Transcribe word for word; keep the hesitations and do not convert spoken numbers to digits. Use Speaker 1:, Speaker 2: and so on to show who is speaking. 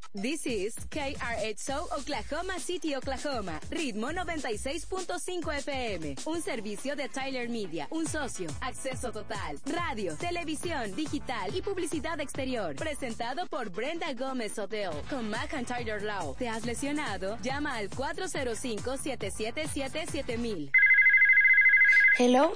Speaker 1: This is K R H O Oklahoma City, Oklahoma. Ritmo noventa y seis punto cinco F M. Un servicio de Tyler Media. Un socio. Acceso total. Radio, televisión, digital y publicidad exterior. Presentado por Brenda Gómez Hotel. Con Mac and Tyler Law. ¿Te has lesionado? Llama al cuatro cero cinco, siete siete siete, siete mil.
Speaker 2: Hello,